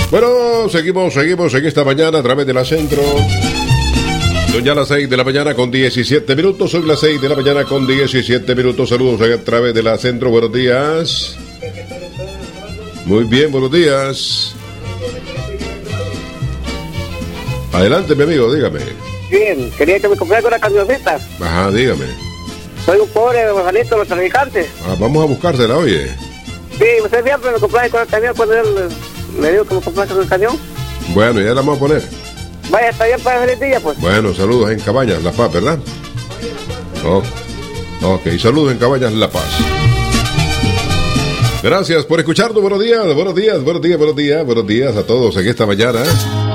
Bueno, seguimos en esta mañana a través de la Centro. Son ya las 6 de la mañana con 17 minutos. Son las 6 de la mañana con 17 minutos. Saludos a través de la Centro. Buenos días. Muy bien, buenos días. Adelante, mi amigo, dígame. Bien, quería que me comprara una camioneta. Ajá, dígame. Soy un pobre bajanito de los traficantes. Vamos a buscársela, oye. Sí, usted siempre me compraba con el camión cuando él me dijo que me comprara con el camión. Bueno, ya la vamos a poner. Vaya, está bien para feliz día, pues. Bueno, saludos en Cabañas, La Paz, ¿verdad? Oh, ok, saludos en Cabañas, La Paz. Gracias por escucharnos. Buenos días a todos en esta mañana.